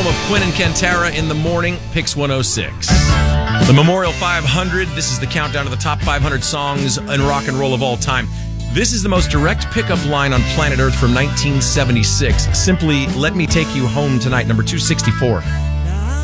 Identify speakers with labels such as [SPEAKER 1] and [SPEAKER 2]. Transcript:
[SPEAKER 1] of Quinn and Kentara in the morning, Picks 106. The Memorial 500, this is the countdown to the top 500 songs in rock and roll of all time. This is the most direct pickup line on planet Earth from 1976. Simply, let me take you home tonight, number 264.